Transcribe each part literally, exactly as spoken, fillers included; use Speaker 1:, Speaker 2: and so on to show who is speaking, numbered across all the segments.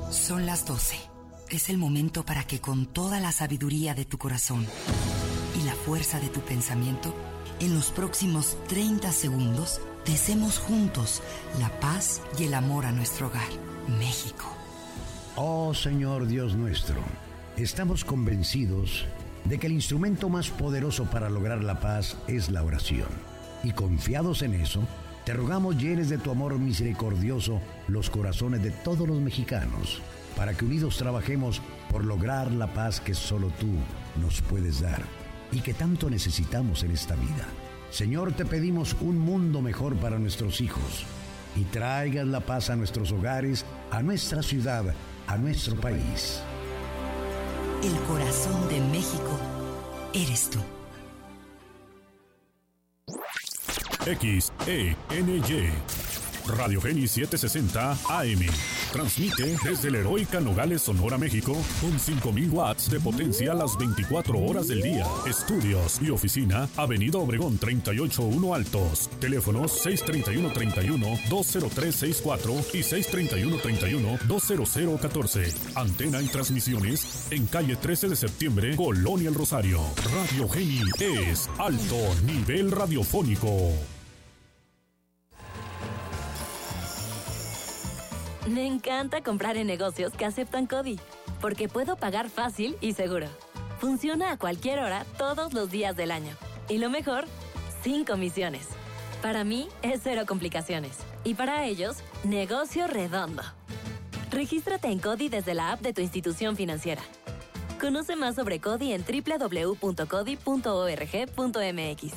Speaker 1: Son las doce. Es el momento para que con toda la sabiduría de tu corazón y la fuerza de tu pensamiento, en los próximos treinta segundos, deseemos juntos la paz y el amor a nuestro hogar, México.
Speaker 2: Oh Señor Dios nuestro, estamos convencidos de que el instrumento más poderoso para lograr la paz es la oración. Y confiados en eso, te rogamos llenes de tu amor misericordioso los corazones de todos los mexicanos, para que unidos trabajemos por lograr la paz que solo tú nos puedes dar y que tanto necesitamos en esta vida. Señor, te pedimos un mundo mejor para nuestros hijos y traigas la paz a nuestros hogares, a nuestra ciudad, a nuestro país.
Speaker 1: El corazón de México eres tú.
Speaker 3: X E N Y Radio Génis setecientos sesenta A M. Transmite desde la heroica Nogales, Sonora, México, con cinco mil watts de potencia las veinticuatro horas del día. Estudios y oficina, Avenida Obregón treinta y ocho uno Altos. Teléfonos seis treinta y uno treinta y uno dos cero tres sesenta y cuatro y seis treinta y uno treinta y uno dos cero cero catorce. Antena y transmisiones en calle trece de septiembre, Colonia El Rosario. Radio Geni es alto nivel radiofónico.
Speaker 4: Me encanta comprar en negocios que aceptan CODI, porque puedo pagar fácil y seguro. Funciona a cualquier hora, todos los días del año. Y lo mejor, sin comisiones. Para mí, es cero complicaciones. Y para ellos, negocio redondo. Regístrate en CODI desde la app de tu institución financiera. Conoce más sobre CODI en doble u doble u doble u punto codi punto org punto m x.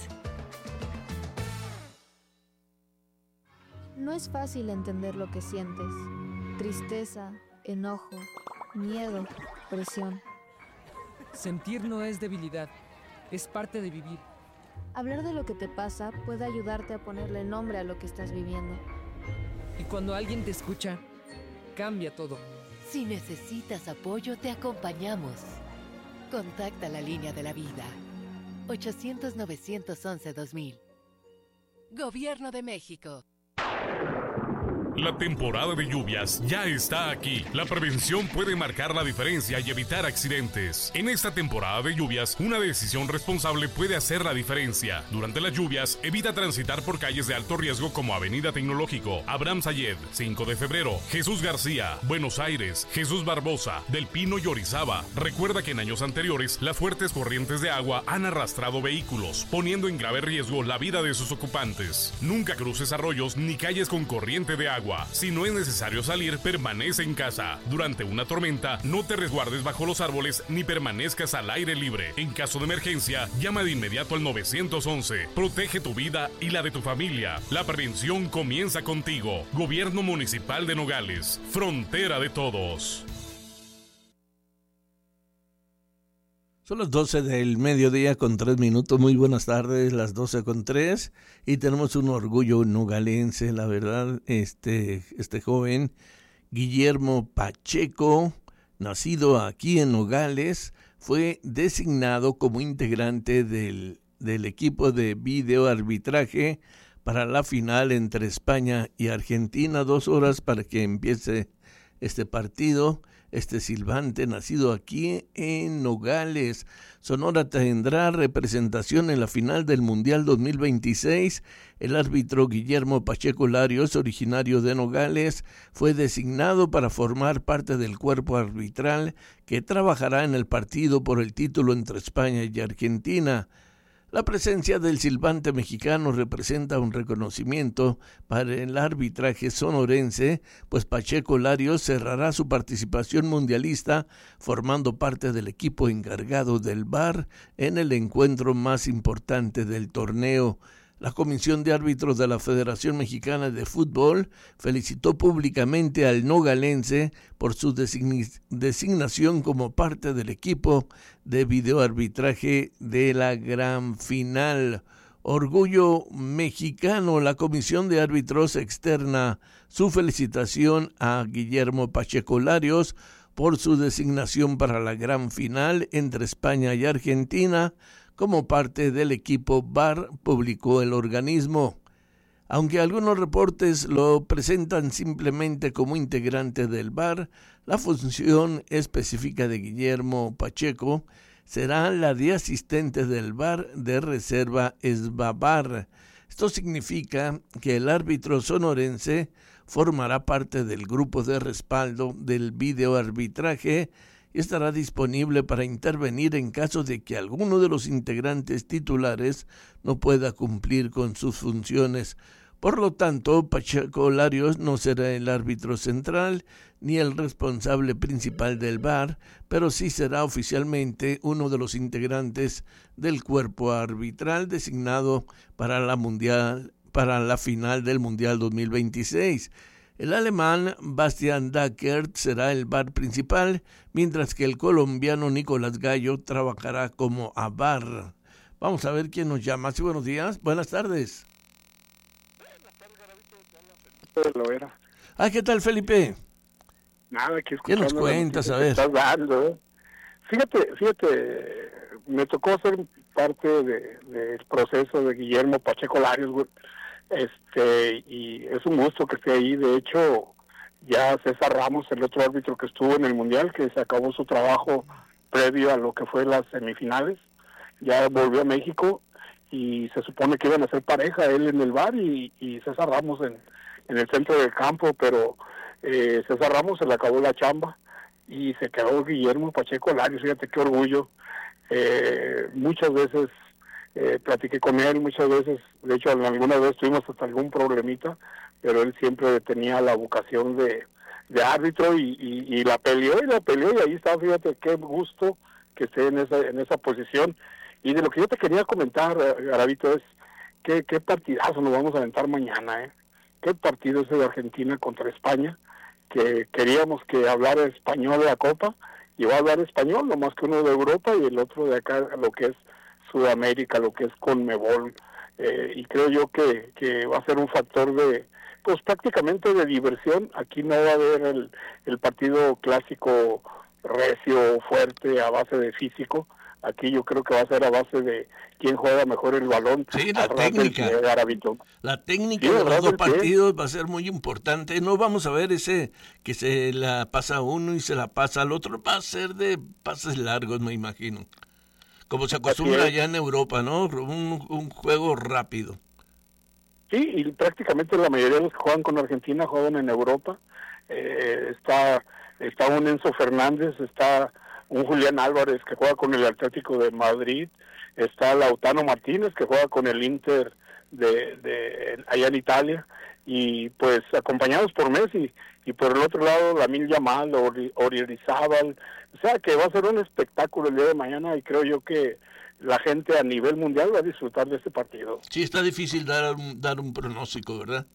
Speaker 5: No es fácil entender lo que sientes. Tristeza, enojo, miedo, presión.
Speaker 6: Sentir no es debilidad, es parte de vivir.
Speaker 5: Hablar de lo que te pasa puede ayudarte a ponerle nombre a lo que estás viviendo.
Speaker 6: Y cuando alguien te escucha, cambia todo.
Speaker 7: Si necesitas apoyo, te acompañamos. Contacta la línea de la vida. ochocientos, novecientos once, dos mil. Gobierno de México.
Speaker 8: La temporada de lluvias ya está aquí. La prevención puede marcar la diferencia y evitar accidentes. En esta temporada de lluvias, una decisión responsable puede hacer la diferencia. Durante las lluvias, evita transitar por calles de alto riesgo como Avenida Tecnológico, Abraham Sayed, cinco de febrero, Jesús García, Buenos Aires, Jesús Barbosa, Del Pino y Orizaba. Recuerda que en años anteriores, las fuertes corrientes de agua han arrastrado vehículos, poniendo en grave riesgo la vida de sus ocupantes. Nunca cruces arroyos ni calles con corriente de agua. Si no es necesario salir, permanece en casa. Durante una tormenta, no te resguardes bajo los árboles ni permanezcas al aire libre. En caso de emergencia, llama de inmediato al nueve once. Protege tu vida y la de tu familia. La prevención comienza contigo. Gobierno Municipal de Nogales. Frontera de todos.
Speaker 9: Son las doce del mediodía con tres minutos. Muy buenas tardes, las doce con tres. Y tenemos un orgullo nogalense, la verdad. Este, este joven, Guillermo Pacheco, nacido aquí en Nogales, fue designado como integrante del, del equipo de videoarbitraje para la final entre España y Argentina. Dos horas para que empiece este partido. Este silbante, nacido aquí en Nogales, Sonora, tendrá representación en la final del Mundial dos mil veintiséis. El árbitro Guillermo Pacheco Larios, originario de Nogales, fue designado para formar parte del cuerpo arbitral que trabajará en el partido por el título entre España y Argentina. La presencia del silbante mexicano representa un reconocimiento para el arbitraje sonorense, pues Pacheco Larios cerrará su participación mundialista formando parte del equipo encargado del V A R en el encuentro más importante del torneo. La Comisión de Árbitros de la Federación Mexicana de Fútbol felicitó públicamente al nogalense por su design- designación como parte del equipo de videoarbitraje de la gran final. Orgullo mexicano. La Comisión de Árbitros externa su felicitación a Guillermo Pacheco Larios por su designación para la gran final entre España y Argentina como parte del equipo V A R, publicó el organismo. Aunque algunos reportes lo presentan simplemente como integrante del V A R, la función específica de Guillermo Pacheco será la de asistente del V A R de reserva SVAVAR. Esto significa que el árbitro sonorense formará parte del grupo de respaldo del videoarbitraje y estará disponible para intervenir en caso de que alguno de los integrantes titulares no pueda cumplir con sus funciones. Por lo tanto, Pacheco Larios no será el árbitro central ni el responsable principal del V A R, pero sí será oficialmente uno de los integrantes del cuerpo arbitral designado para la mundial, para la final del Mundial dos mil veintiséis. El alemán Bastian Dackert será el V A R principal, mientras que el colombiano Nicolás Gallo trabajará como A V A R. Vamos a ver quién nos llama. Sí, buenos días, buenas tardes. Ah, ¿qué tal, Felipe?
Speaker 10: Nada, aquí
Speaker 9: ¿Qué nos cuentas? A ver.
Speaker 10: Estás dando, ¿eh? Fíjate, fíjate, me tocó ser parte de, del proceso de Guillermo Pacheco Larios, güey. Este, y es un gusto que esté ahí. De hecho, ya César Ramos, el otro árbitro que estuvo en el Mundial, que se acabó su trabajo previo a lo que fue las semifinales, ya volvió a México y se supone que iban a ser pareja, él en el V A R y, y César Ramos en, en el centro del campo, pero eh, César Ramos se le acabó la chamba y se quedó Guillermo Pacheco Larios. Fíjate qué orgullo. Eh, muchas veces eh, platiqué con él, muchas veces, de hecho alguna vez tuvimos hasta algún problemita, pero él siempre tenía la vocación de, de árbitro y, y, y la peleó y la peleó y ahí está. Fíjate qué gusto que esté en esa, en esa posición. Y de lo que yo te quería comentar, Garavito, es qué, qué partidazo nos vamos a aventar mañana, ¿eh? Qué partido ese de Argentina contra España, que queríamos que hablara español de la Copa, y va a hablar español, nomás que uno de Europa y el otro de acá, lo que es Sudamérica, lo que es Conmebol, eh, y creo yo que, que va a ser un factor de, pues prácticamente de diversión. Aquí no va a haber el, el partido clásico recio, fuerte, a base de físico. Aquí yo creo que va a ser a base de quién juega mejor el balón.
Speaker 9: Sí, la técnica. La técnica sí, de los dos partidos va a ser muy importante. No vamos a ver ese que se la pasa a uno y se la pasa al otro. Va a ser de pases largos, me imagino. Como se acostumbra allá en Europa, ¿no? Un, un juego rápido.
Speaker 10: Sí, y prácticamente la mayoría de los que juegan con Argentina juegan en Europa. Eh, está, está un Enzo Fernández, está un Julián Álvarez que juega con el Atlético de Madrid, está Lautaro Martínez que juega con el Inter de, de allá en Italia, y pues acompañados por Messi, y por el otro lado Lamine Yamal, Oriolizábal. O sea que va a ser un espectáculo el día de mañana, y creo yo que la gente a nivel mundial va a disfrutar de este partido.
Speaker 9: Sí, está difícil dar un, dar un pronóstico, ¿verdad?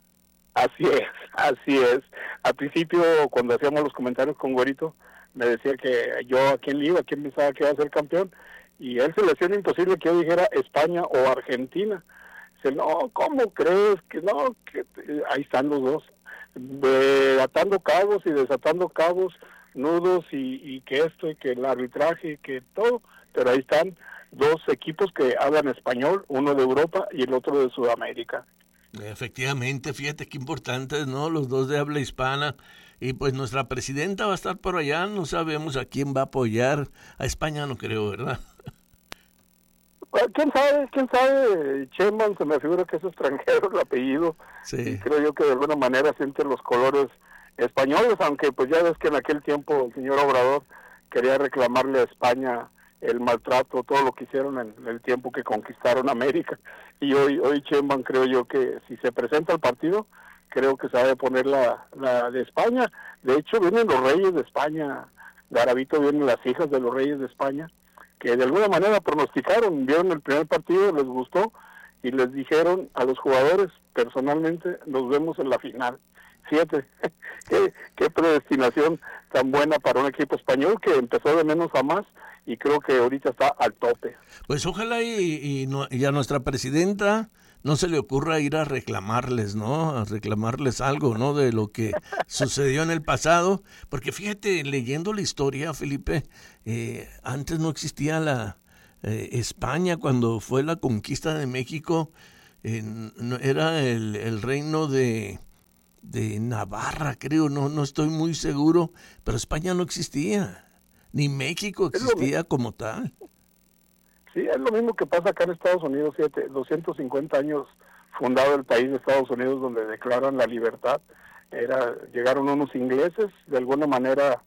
Speaker 10: Así es, así es. Al principio, cuando hacíamos los comentarios con Güerito, me decía que yo a quién le iba, a quién pensaba que iba a ser campeón, y a él se le hacía imposible que yo dijera España o Argentina. Dice, no, ¿cómo crees? Que no, que ahí están los dos, eh, atando cabos y desatando cabos, nudos, y, y que esto, y que el arbitraje, y que todo, pero ahí están dos equipos que hablan español, uno de Europa y el otro de Sudamérica.
Speaker 9: Efectivamente, fíjate qué importantes, ¿no? Los dos de habla hispana. Y pues nuestra presidenta va a estar por allá, no sabemos a quién va a apoyar. A España no creo, ¿verdad?
Speaker 10: Bueno, ¿quién sabe? ¿Quién sabe? Sheinbaum se me figura que es extranjero el apellido.
Speaker 9: Sí.
Speaker 10: Y creo yo que de alguna manera siente los colores españoles, aunque pues ya ves que en aquel tiempo el señor Obrador quería reclamarle a España el maltrato, todo lo que hicieron en el tiempo que conquistaron América. Y hoy, hoy Sheinbaum creo yo que si se presenta al partido, creo que se va a poner la, la de España. De hecho, vienen los reyes de España, Garavito, vienen las hijas de los reyes de España, que de alguna manera pronosticaron, vieron el primer partido, les gustó, y les dijeron a los jugadores, personalmente, nos vemos en la final. Fíjate, qué, qué predestinación tan buena para un equipo español que empezó de menos a más, y creo que ahorita está al tope.
Speaker 9: Pues ojalá y, y, no, y a nuestra presidenta no se le ocurra ir a reclamarles, ¿no? A reclamarles algo, ¿no? De lo que sucedió en el pasado. Porque fíjate, leyendo la historia, Felipe, eh, antes no existía la eh, España cuando fue la conquista de México. en, no, era el, el reino de, de Navarra, creo, no, no estoy muy seguro, pero España no existía, ni México existía como tal.
Speaker 10: Sí, es lo mismo que pasa acá en Estados Unidos, fíjate, doscientos cincuenta años fundado el país de Estados Unidos, donde declaran la libertad. Era, llegaron unos ingleses, de alguna manera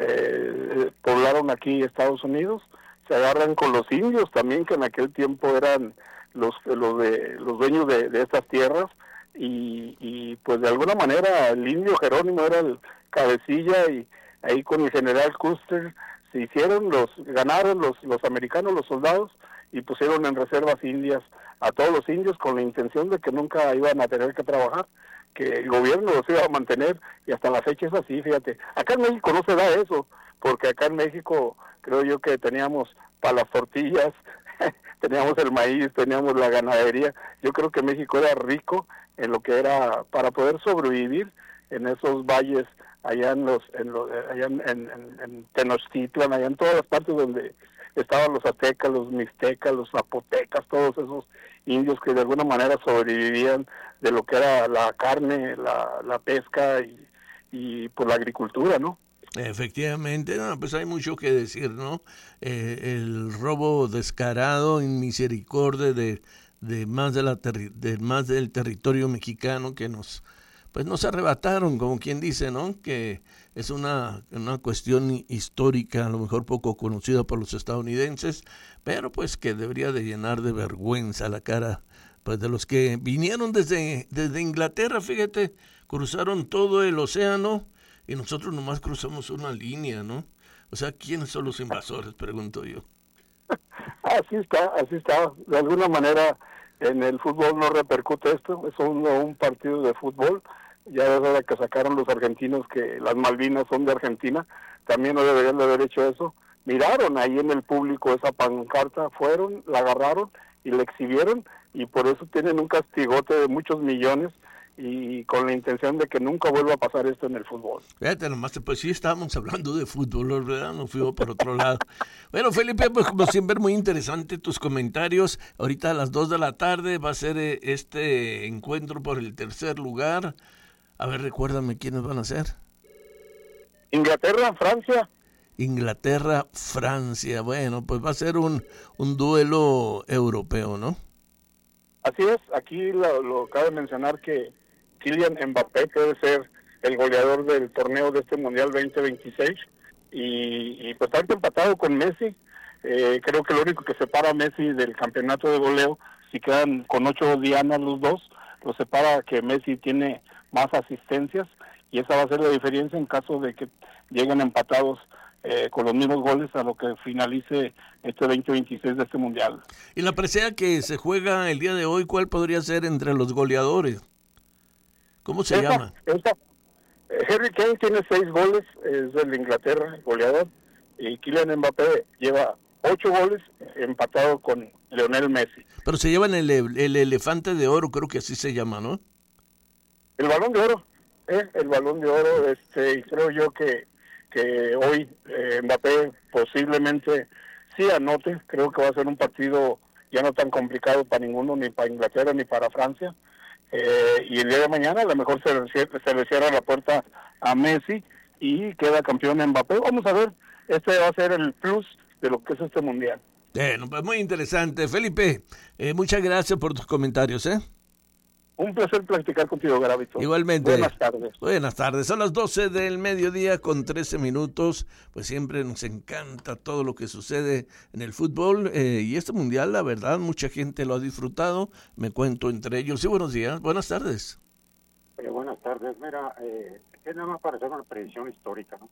Speaker 10: eh, poblaron aquí Estados Unidos, se agarran con los indios también, que en aquel tiempo eran los los, de, los dueños de, de estas tierras, y, y pues de alguna manera el indio Jerónimo era el cabecilla, y ahí con el general Custer se hicieron, los ganaron los, los americanos, los soldados, y pusieron en reservas indias a todos los indios con la intención de que nunca iban a tener que trabajar, que el gobierno los iba a mantener, y hasta la fecha es así, fíjate. Acá en México no se da eso, porque acá en México creo yo que teníamos para las tortillas, teníamos el maíz, teníamos la ganadería. Yo creo que México era rico en lo que era para poder sobrevivir en esos valles, allá en los, en los allá en, en, en Tenochtitlan, allá en todas las partes donde estaban los aztecas, los mixtecas, los zapotecas, todos esos indios que de alguna manera sobrevivían de lo que era la carne, la, la pesca y, y por la agricultura, ¿no?
Speaker 9: Efectivamente, no, pues hay mucho que decir, ¿no? Eh, el robo descarado, inmisericordia de, de más de la terri- de más del territorio mexicano que nos pues nos arrebataron, como quien dice, ¿no? Que es una, una cuestión histórica, a lo mejor poco conocida por los estadounidenses, pero pues que debería de llenar de vergüenza la cara pues de los que vinieron desde, desde Inglaterra, fíjate, cruzaron todo el océano y nosotros nomás cruzamos una línea, ¿no? O sea, ¿quiénes son los invasores? Pregunto yo.
Speaker 10: Así está, así está. De alguna manera en el fútbol no repercute esto, es un, un partido de fútbol. Ya es hora que sacaron los argentinos que las Malvinas son de Argentina, también no deberían de haber hecho eso. Miraron ahí en el público esa pancarta, fueron, la agarraron y la exhibieron, y por eso tienen un castigote de muchos millones, y con la intención de que nunca vuelva a pasar esto en el fútbol.
Speaker 9: Fíjate nomás, pues sí estábamos hablando de fútbol, ¿verdad? Nos fuimos por otro lado. Bueno, Felipe, pues como siempre muy interesante tus comentarios. Ahorita a las dos de la tarde va a ser este encuentro por el tercer lugar. A ver, recuérdame quiénes van a ser.
Speaker 10: Inglaterra, Francia.
Speaker 9: Inglaterra, Francia. Bueno, pues va a ser un, un duelo europeo, ¿no?
Speaker 10: Así es, aquí lo, lo cabe mencionar que Kylian Mbappé puede ser el goleador del torneo de este Mundial veinte veintiséis, y, y pues está empatado con Messi. Eh, creo que lo único que separa a Messi del campeonato de goleo, si quedan con ocho dianas los dos, lo separa que Messi tiene más asistencias, y esa va a ser la diferencia en caso de que lleguen empatados eh, con los mismos goles a lo que finalice este veinte veintiséis de este Mundial.
Speaker 9: Y la presea que se juega el día de hoy, ¿cuál podría ser entre los goleadores? ¿Cómo se
Speaker 10: esa,
Speaker 9: llama?
Speaker 10: Esa. Eh, Harry Kane tiene seis goles, es el de Inglaterra, el goleador, y Kylian Mbappé lleva ocho goles, empatado con Lionel Messi.
Speaker 9: Pero se llevan el, el elefante de oro, creo que así se llama, ¿no?
Speaker 10: El balón de oro, ¿eh? el balón de oro, este, y creo yo que, que hoy eh, Mbappé posiblemente sí anote. Creo que va a ser un partido ya no tan complicado para ninguno, ni para Inglaterra ni para Francia. Eh, y el día de mañana a lo mejor se le, se le cierra la puerta a Messi y queda campeón Mbappé. Vamos a ver, este va a ser el plus de lo que es este Mundial.
Speaker 9: Bueno, pues muy interesante. Felipe, eh, muchas gracias por tus comentarios, ¿eh?
Speaker 10: Un placer platicar contigo, Garavito.
Speaker 9: Igualmente.
Speaker 10: Buenas tardes.
Speaker 9: Buenas tardes. Son las doce del mediodía con trece minutos. Pues siempre nos encanta todo lo que sucede en el fútbol. Eh, y este mundial, la verdad, mucha gente lo ha disfrutado. Me cuento entre ellos. Sí, buenos días. Buenas tardes.
Speaker 11: Eh, buenas tardes. Mira, eh, es nada más para hacer una predicción histórica, ¿no?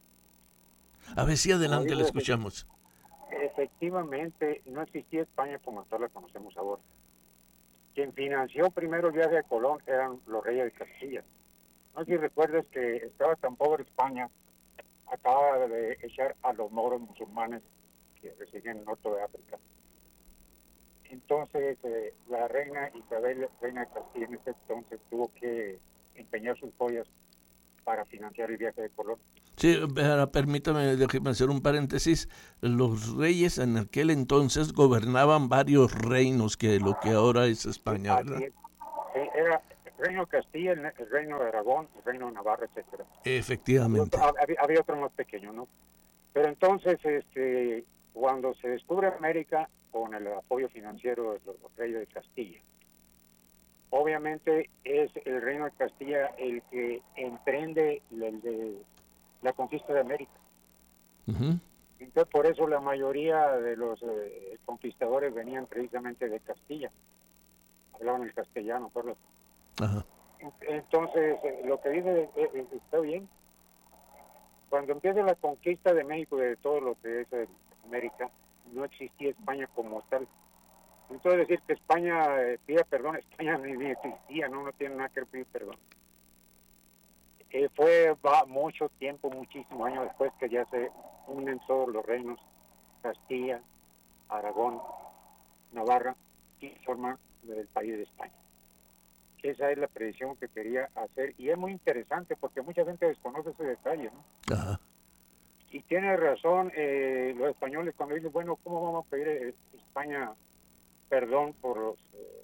Speaker 9: A ver si adelante
Speaker 11: digo,
Speaker 9: le escuchamos.
Speaker 11: Efectivamente, no existía España como hasta la conocemos ahora. Quien financió primero el viaje de Colón eran los reyes de Castilla. No sé si recuerdas que estaba tan pobre España, acaba de echar a los moros musulmanes que residen en el norte de África. Entonces, eh, la reina Isabel, reina de Castilla en ese entonces, tuvo que empeñar sus joyas para financiar el viaje de Colón.
Speaker 9: Sí, pero permítame, déjeme hacer un paréntesis. Los reyes en aquel entonces gobernaban varios reinos, que lo que ahora es España, ¿verdad?
Speaker 11: Sí, era el reino de Castilla, el reino de Aragón, el reino de Navarra, etcétera.
Speaker 9: Efectivamente.
Speaker 11: Había, había otro más pequeño, ¿no? Pero entonces, este, cuando se descubre América con el apoyo financiero de los reyes de Castilla, obviamente es el reino de Castilla el que emprende el de la conquista de América.
Speaker 9: Uh-huh.
Speaker 11: Entonces, por eso la mayoría de los eh, conquistadores venían precisamente de Castilla. Hablaban el castellano, ¿verdad?
Speaker 9: Ajá.
Speaker 11: Entonces, eh, lo que dice eh, está bien. Cuando empieza la conquista de México, de todo lo que es eh, América, no existía España como tal. Entonces, decir que España eh, pida perdón, España ni, ni existía, no, no tiene nada que pedir perdón. Eh, fue va, mucho tiempo, muchísimos años después que ya se unen todos los reinos, Castilla, Aragón, Navarra, y forman el país de España. Esa es la predicción que quería hacer, y es muy interesante porque mucha gente desconoce ese detalle, ¿no?
Speaker 9: Ajá.
Speaker 11: Y tiene razón eh, los españoles cuando dicen, bueno, ¿cómo vamos a pedir a España perdón por los eh,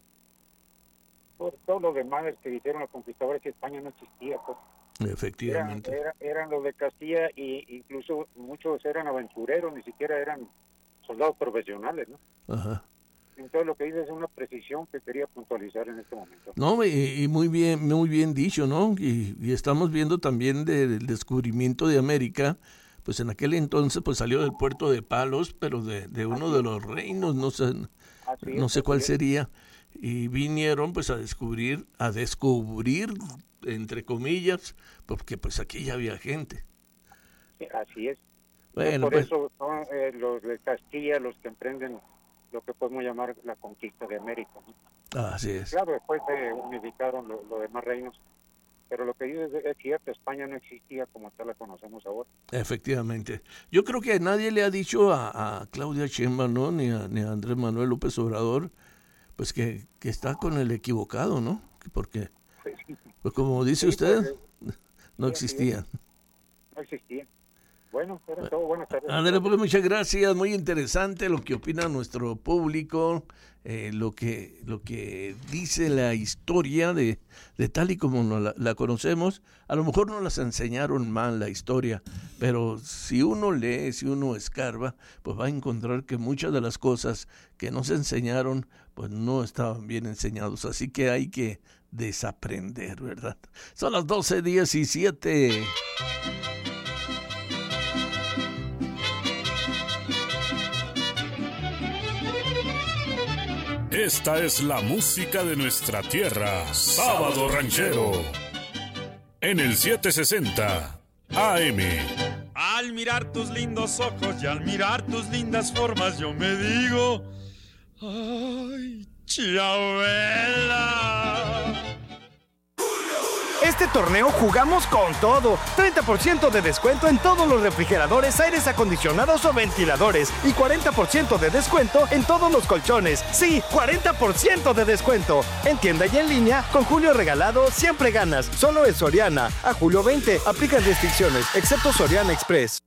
Speaker 11: por todos los demás que hicieron los conquistadores, que España no existía? Pues.
Speaker 9: Efectivamente.
Speaker 11: Eran, era, eran los de Castilla, e incluso muchos eran aventureros, ni siquiera eran soldados profesionales, ¿no?
Speaker 9: Ajá.
Speaker 11: Entonces lo que dice es una precisión que quería puntualizar en este momento.
Speaker 9: No, y, y muy bien, muy bien dicho, ¿no? Y, y estamos viendo también de, del descubrimiento de América, pues en aquel entonces pues salió del puerto de Palos, pero de, de uno de los reinos, no sé, no sé cuál sería, y vinieron pues a descubrir, a descubrir, entre comillas, porque pues aquí ya había gente.
Speaker 11: Sí, así es.
Speaker 9: Bueno,
Speaker 11: por
Speaker 9: pues,
Speaker 11: eso son eh, los de Castilla los que emprenden lo que podemos llamar la conquista de América, ¿no?
Speaker 9: Así es.
Speaker 11: Claro, después se unificaron los lo demás reinos, pero lo que dices es cierto, España no existía como tal la conocemos ahora.
Speaker 9: Efectivamente. Yo creo que nadie le ha dicho a, a Claudia Sheinbaum, ¿no? Ni a, ni a Andrés Manuel López Obrador, pues que, que está con el equivocado, ¿no? Porque, pues como dice
Speaker 11: Sí,
Speaker 9: usted,
Speaker 11: pues,
Speaker 9: no
Speaker 11: sí,
Speaker 9: existía.
Speaker 11: No existía. Bueno, era todo. Buenas tardes.
Speaker 9: Andrés, pues muchas gracias, muy interesante lo que opina nuestro público, eh, lo que lo que dice la historia de, de tal y como no la, la conocemos. A lo mejor no las enseñaron mal la historia, pero si uno lee, si uno escarba, pues va a encontrar que muchas de las cosas que nos enseñaron, pues no estaban bien enseñados, así que hay que desaprender, ¿verdad? Son las doce diecisiete.
Speaker 3: Esta es la música de nuestra tierra, Sábado Ranchero, en el setecientos sesenta A M.
Speaker 12: Al mirar tus lindos ojos y al mirar tus lindas formas, yo me digo, ¡ay, Chabela!
Speaker 13: Este torneo jugamos con todo. treinta por ciento de descuento en todos los refrigeradores, aires acondicionados o ventiladores. Y cuarenta por ciento de descuento en todos los colchones. Sí, cuarenta por ciento de descuento. En tienda y en línea, con Julio Regalado siempre ganas. Solo en Soriana. A julio veinte. Aplican restricciones, excepto Soriana Express.